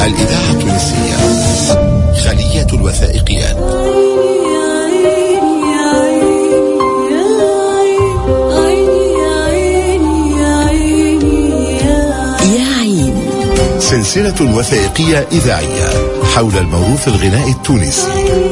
الإذاعة التونسية خلية الوثائقيات. يا عين، سلسلة وثائقية إذاعية حول الموروث الغنائي التونسي.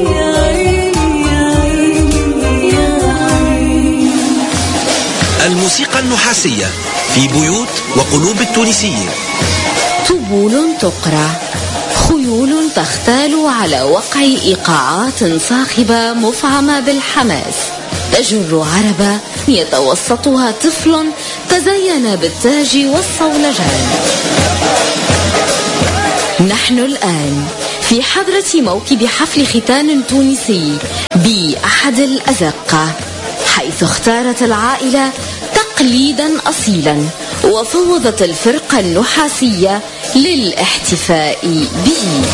الموسيقى النحاسية في بيوت وقلوب التونسيين. طبول تقرع، خيول تختال على وقع إيقاعات صاخبة مفعمة بالحماس، تجر عربة يتوسطها طفل تزين بالتاج والصولجان. نحن الآن في حضرة موكب حفل ختان تونسي بأحد الأزقة، حيث اختارت العائلة تقليدا أصيلا وفوضت الفرقة النحاسية للاحتفاء به.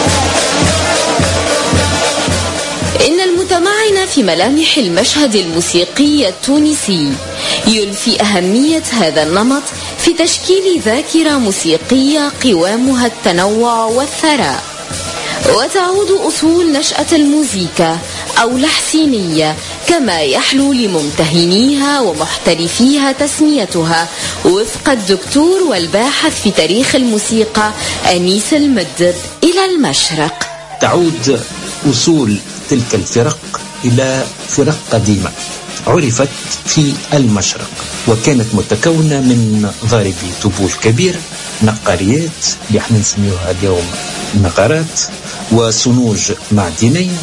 إن المتمعن في ملامح المشهد الموسيقي التونسي يلفي أهمية هذا النمط في تشكيل ذاكرة موسيقية قوامها التنوع والثراء، وتعود أصول نشأة الموسيقى أو الحسينية كما يحلو لممتهنيها ومحترفيها تسميتها وفق الدكتور والباحث في تاريخ الموسيقى أنيس المدب إلى المشرق. تعود أصول تلك الفرق إلى فرق قديمة عرفت في المشرق، وكانت متكونة من ضاربي طبول كبير، نقاريات اللي احنا نسميوها اليوم نقارات، وصنوج معدنية،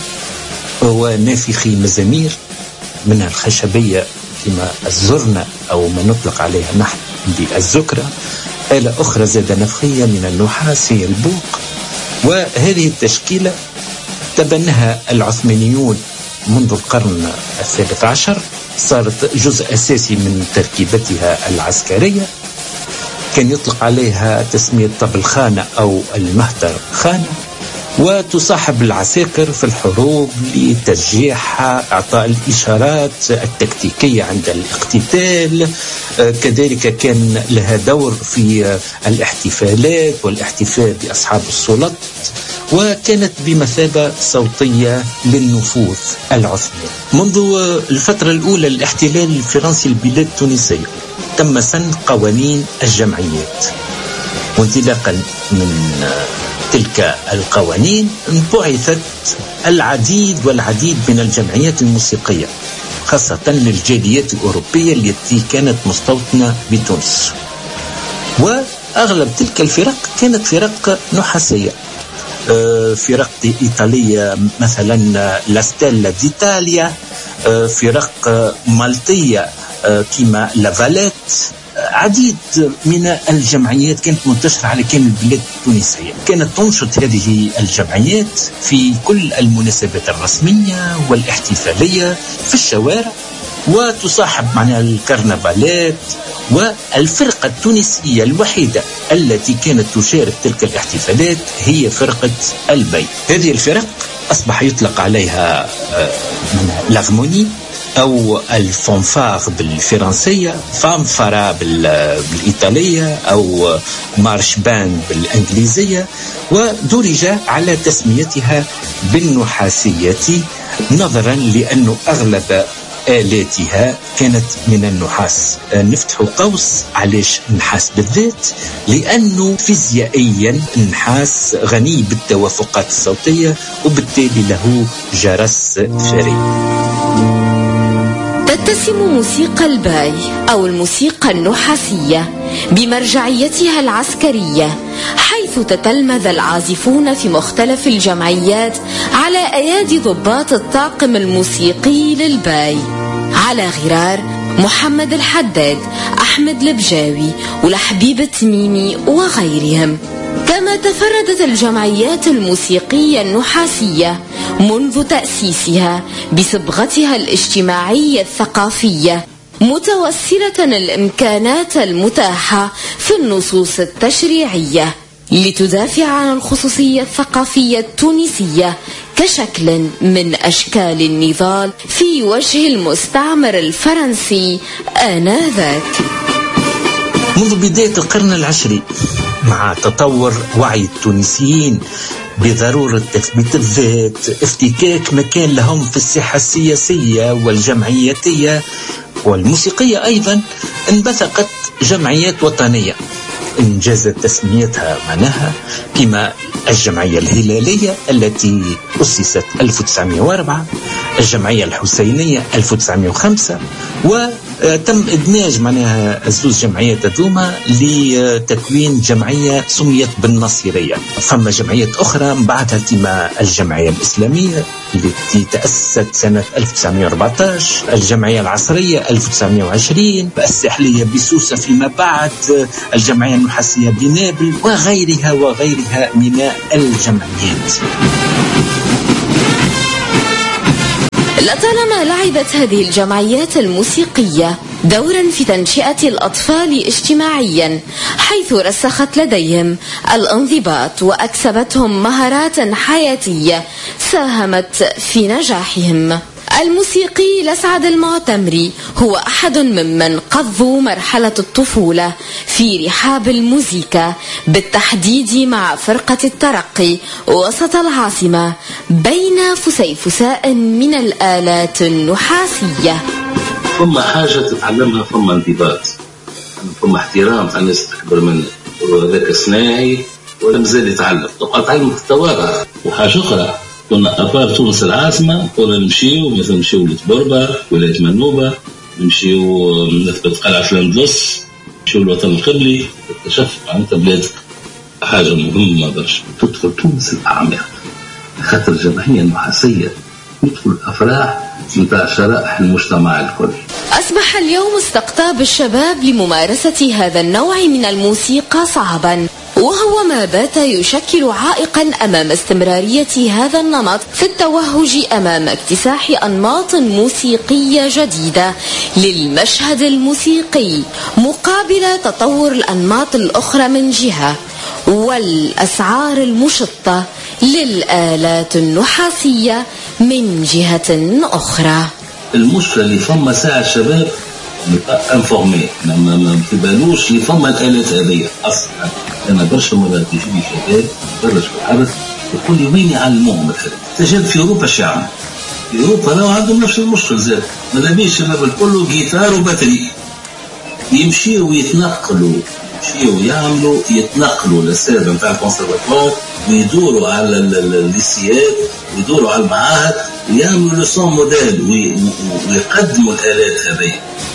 ونافخي مزامير منها الخشبية كما الزرنة أو ما نطلق عليها نحن بالزكرة، آلة أخرى زادة نفخية من النحاس هي البوق. وهذه التشكيلة تبنها العثمانيون منذ القرن الثالث عشر، صارت جزء أساسي من تركيبتها العسكرية، كان يطلق عليها تسمية طبلخانة أو المهتر خانة، وتصاحب العساكر في الحروب لتشجيعها، إعطاء الإشارات التكتيكية عند الاقتتال. كذلك كان لها دور في الاحتفالات والاحتفال بأصحاب السلطات، وكانت بمثابة صوتية للنفوذ العثماني. منذ الفترة الأولى للاحتلال الفرنسي البلاد التونسية تم سن قوانين الجمعيات، وانطلاقا من تلك القوانين انبعثت العديد من الجمعيات الموسيقية، خاصة للجاليات الأوروبية التي كانت مستوطنة بتونس. وأغلب تلك الفرق كانت فرق نحاسية، فرق إيطالية مثلا لا ستيلا ديتاليا، فرق مالطية كما لافاليت، عديد من الجمعيات كانت منتشرة على كامل البلاد التونسية. كانت تنشط هذه الجمعيات في كل المناسبات الرسمية والاحتفالية في الشوارع، وتصاحب معنا الكرنفالات. والفرقة التونسية الوحيدة التي كانت تشارك تلك الاحتفالات هي فرقة البي. هذه الفرق أصبح يطلق عليها لافموني أو الفانفار بالفرنسية، فانفارا بالإيطالية، أو مارش باند بالإنجليزية، ودرج على تسميتها بالنحاسية نظرا لأن أغلب آلاتها كانت من النحاس. نفتح قوس علاش النحاس بالذات، لأنه فيزيائيا النحاس غني بالتوافقات الصوتية وبالتالي له جرس فري. تتسم موسيقى الباي أو الموسيقى النحاسية بمرجعيتها العسكرية، حيث تتلمذ العازفون في مختلف الجمعيات على أيادي ضباط الطاقم الموسيقي للباي، على غرار محمد الحداد، أحمد البجاوي، والحبيب التميمي وغيرهم. كما تفردت الجمعيات الموسيقية النحاسية منذ تأسيسها بصبغتها الاجتماعية الثقافية، متوسلة الإمكانات المتاحة في النصوص التشريعية لتدافع عن الخصوصية الثقافية التونسية كشكل من أشكال النضال في وجه المستعمر الفرنسي آنذاك. منذ بداية القرن العشرين مع تطور وعي التونسيين بضرورة تثبيت الذات، افتكاك مكان لهم في الساحة السياسية والجمعياتية والموسيقية أيضا، انبثقت جمعيات وطنية انجازت تسميتها معناها كما الجمعية الهلالية التي أسست 1904، الجمعية الحسينية 1905، وتم إدماج معناها الزوز جمعيات هذوما لتكوين جمعية سميت بالنصيرية. ثم جمعيات أخرى من بعدها كما الجمعية الإسلامية التي تأسست سنة 1914، الجمعية العصرية 1920، الساحلية بسوسة فيما بعد، الجمعية النحاسية بنابل، وغيرها وغيرها من الجمعيات. لطالما لعبت هذه الجمعيات الموسيقية دورا في تنشئة الأطفال اجتماعيا، حيث رسخت لديهم الانضباط وأكسبتهم مهارات حياتية ساهمت في نجاحهم. الموسيقي الأسعد المعتمري هو أحد ممن قضوا مرحلة الطفولة في رحاب الموسيقى، بالتحديد مع فرقة الترقي وسط العاصمة بين فسيفساء من الآلات النحاسية. ثم حاجة تتعلمها، ثم انضباط، ثم احترام على الناس أكبر منك، وذاك صناعي ولا مازال يتعلم، تبقى تعلم تتواضع. وحاجة أخرى، كنا أبار تونس العاصمة كنا نمشيو مثلا نمشيو لتبربة ولاية منوبة، نمشيو نثبت قلعة الأندلس، نمشيو الوطن القبلي، تكتشف أنت بلادك. حاجة مهمة برشا تدخل تونس الأعماق، خاطر الجمعية النحاسية يدخل الأفراح نتاع شرائح المجتمع الكل. أصبح اليوم استقطاب الشباب لممارسة هذا النوع من الموسيقى صعبا، وهو ما بات يشكل عائقا أمام استمرارية هذا النمط في التوهج أمام اكتساح أنماط موسيقية جديدة للمشهد الموسيقي، مقابل تطور الأنماط الأخرى من جهة، والأسعار المشطة للآلات النحاسية من جهة أخرى. المشكلة اللي فما ساعة الشباب انفورمي، ما تبالوش اللي فما الآلات هذه أصلا. أنا برشا مرات يجيني شباب برش في الحرس يقول لي وين يعلموهم الحرس؟ تجد في أوروبا شعب، في أوروبا لو عندهم نفس المشكل زاد، ما نبيش الشباب الكل جيتار وباتري، يمشيوا ويتنقلوا، يمشيوا يعملوا يتنقلوا للسادة نتاع الكونسرفاتوار، ويدوروا على الليسيات، ويدوروا على المعاهد، ويعملوا لسون موديل، ويقدموا الآلات هذه.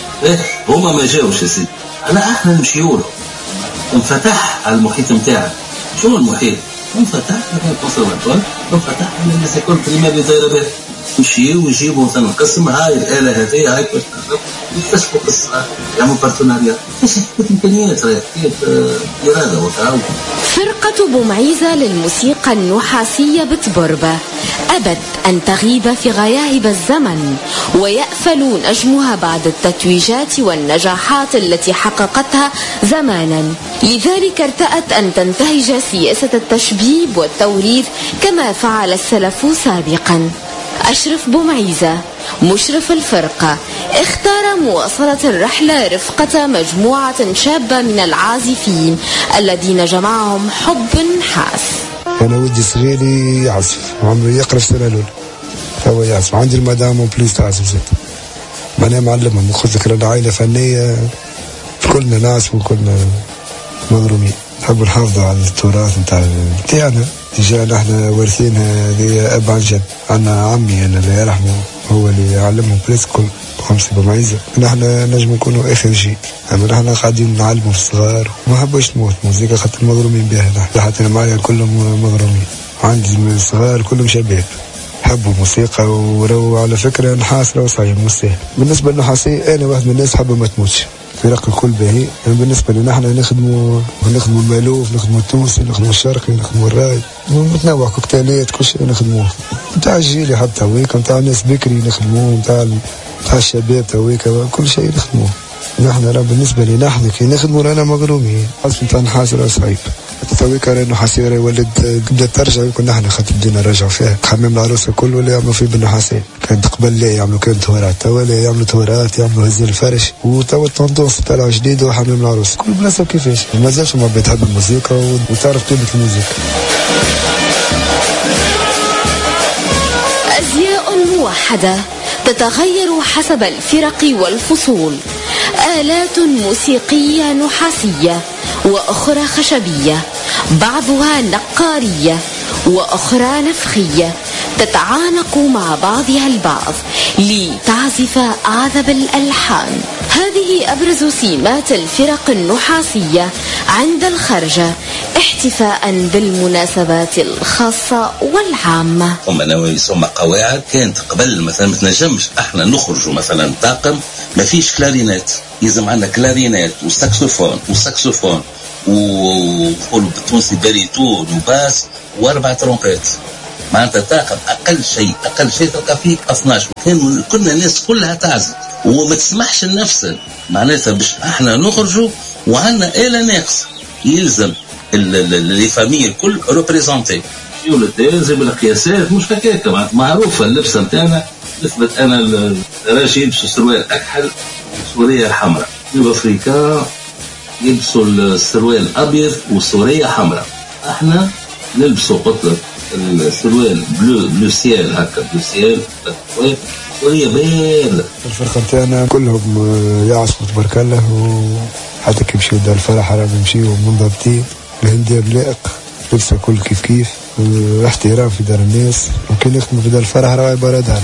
هما ما جاوش يا سيدي، أنا احنا نمشيوا له، انفتح على المحيط نتاعنا. شنو المحيط؟ انفتح على الكونسرفاتوار، انفتح على الناس الكل بريمير دايره به، يمشيوا ويجيبوا مثلا قسم هاي الآلة هذه هاي يكتشفوا قصة، يعملوا بارتناريات، كيف إمكانيات كيف إرادة وتعاون. فرقة بومعيزة للموسيقى النحاسية بتبربة أبت أن تغيب في غياهب الزمن، ويأفل نجمها بعد التتويجات والنجاحات التي حققتها زمانا، لذلك ارتأت أن تنتهج سياسة التشبيب والتوريث كما فعل السلف سابقا. أشرف بومعيزة مشرف الفرقة اختار مواصلة الرحلة رفقة مجموعة شابة من العازفين الذين جمعهم حب نحاس. أنا ودي صغيري يعزف، عمره يقرأ في سنة الأولى، هو يعزف. عندي المدام بليس تعزف زيت، أنا معلمهم. قلت لك أنا عائلة فنية، كلنا نعزف وكلنا مضرومين، نحب نحافظوا على التراث نتاعنا. جانا احنا وارثينها ذي أب عن جد. عنا عمي أنا اللي يرحمه هو اللي علمهم كلاسيكو بخمسة بومعيزة. نحن نجم نكونوا آخر جيل، أما نحن قاعدين نعلموا في الصغار وما حبوش تموت موسيقى خاطر مضرومين بها. نحن حتى أنا معايا كلهم مضرومين، عندي من الصغار كلهم شباب حبوا موسيقى. ورو على فكرة نحاس رو صعيب مستاهل. بالنسبة للنحاسية أنا واحد من الناس حابة ما تموتش، فرق الكل باهي. بالنسبة لنا احنا نخدموا المالوف، نخدموا التونسي، نخدموا الشرقي، نخدموا الراي، متنوع كوكتيلات كل شيء نخدموه. نتاع الجيل حتى تويكا، نتاع الناس بكري نخدموه، نتاع الشباب تويكا كل شيء نخدموه. نحن راه بالنسبة لنا احنا كي نخدموا رانا مغرومين. عزف نتاع نحاس راه صعيب، تويك انه حسير يولد بدأت ترجع يكون نحن خاطر بدينا نرجعوا فيها حمام العروسه كل ولا يعملوا فيه بالنحاسين. كانت قبل لا يعملوا كان تورات ولا يعملوا تورات يعملوا هز الفرش وتوا التندوس طلع جديد وحمام العروسه كل بلاصه كيفاش ما زالش ما بتحب الموسيقى وتعرف قيمه الموسيقى. أزياء موحدة تتغير حسب الفرق والفصول، آلات موسيقية نحاسية وأخرى خشبية، بعضها نقارية وأخرى نفخية، تتعانق مع بعضها البعض لتعزف أعذب الألحان. هذه أبرز سمات الفرق النحاسية عند الخرجة احتفاء بالمناسبات الخاصة والعامة. هم نواوي ثم قواعد كانت قبل مثلا ما تنجمش احنا نخرجوا مثلا طاقم ما فيش كلارينات، يلزم عندنا كلارينات وساكسوفون وقولوا بالتونسي باريتون وباس واربع ترومبيت. معناتها طاقم اقل شيء تلقى فيه 12. كنا الناس كلها تعزف وما تسمحش لنفسها معناتها باش احنا نخرجوا وعندنا آلة ناقصة. يلزم لي فامي الكل ريبريزونتي يولد بالقياسات مش هكاك معروفة. اللبسة نتاعنا نثبت انا راجل يلبسوا سروال اكحل وسورية حمراء، الافريكان يلبسوا السروال الابيض وسورية حمراء. احنا نلبسوا قلت السروال بلو سيال هكا بلو سيال سورية باردة. الفرقة نتاعنا كلهم يعصفوا تبارك الله وحتى كي يمشيو دار الفرح راهم يمشيو منضبطين الهندية بلائق لبسة كل كيف واحترام في دار الناس. وكي نخدموا في دار الفرح راه عبارة عن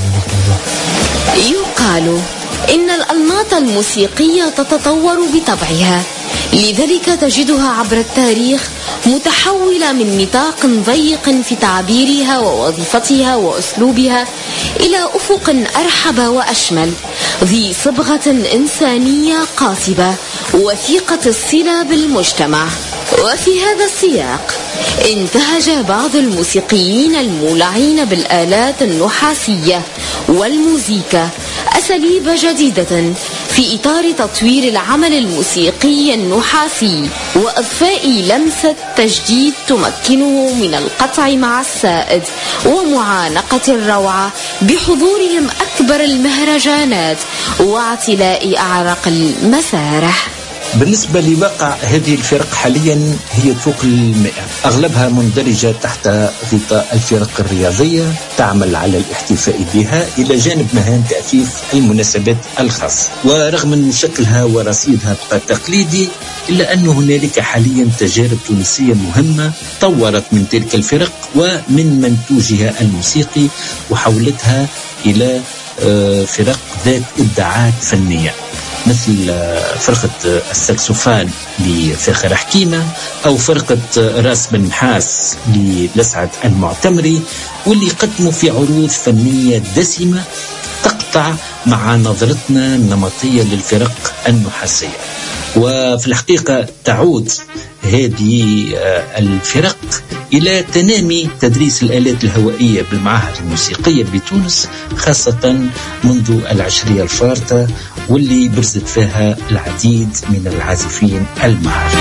يقال إن الأنماط الموسيقية تتطور بطبعها، لذلك تجدها عبر التاريخ متحولة من نطاق ضيق في تعبيرها ووظيفتها وأسلوبها إلى أفق أرحب وأشمل ذي صبغة إنسانية قاطبة وثيقة الصلة بالمجتمع. وفي هذا السياق انتهج بعض الموسيقيين المولعين بالآلات النحاسية والموزيكا أساليب جديدة في إطار تطوير العمل الموسيقي النحاسي وإضفاء لمسة تجديد تمكنه من القطع مع السائد ومعانقة الروعة بحضورهم أكبر المهرجانات واعتلاء أعراق المسارح. بالنسبة لواقع هذه الفرق حاليا هي فوق 100، أغلبها مندرجة تحت غطاء الفرق الرياضية تعمل على الاحتفاء بها إلى جانب مهام تأثيث المناسبات الخاصة. ورغم من شكلها ورصيدها بقى تقليدي إلا أن هنالك حاليا تجارب تونسية مهمة طورت من تلك الفرق ومن منتوجها الموسيقي وحولتها إلى فرق ذات إبداعات فنية، مثل فرقة الساكسوفون لفاخر حكيمة أو فرقة راس بن نحاس للسعد المعتمري، واللي قدموا في عروض فنية دسمة تقطع مع نظرتنا النمطية للفرق النحاسية. وفي الحقيقة تعود هذه الفرق إلى تنامي تدريس الآلات الهوائية بالمعاهد الموسيقية بتونس، خاصة منذ العشرية الفارطة، واللي برزت فيها العديد من العازفين المهر.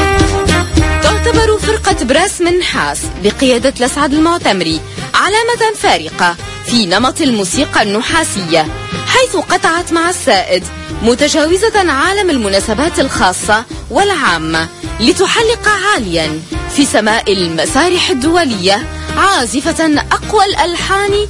تعتبر فرقة براس من نحاس بقيادة الأسعد المعتمري علامة فارقة في نمط الموسيقى النحاسية، حيث قطعت مع السائد متجاوزة عالم المناسبات الخاصة والعامة لتحلق عاليا في سماء المسارح الدولية، عازفة أقوى الألحان